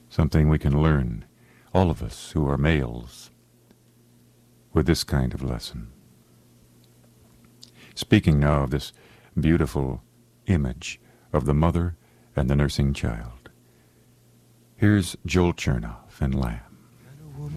something we can learn, all of us who are males, with this kind of lesson. Speaking now of this beautiful image of the mother and the nursing child, here's Joel Chernoff in Lamb.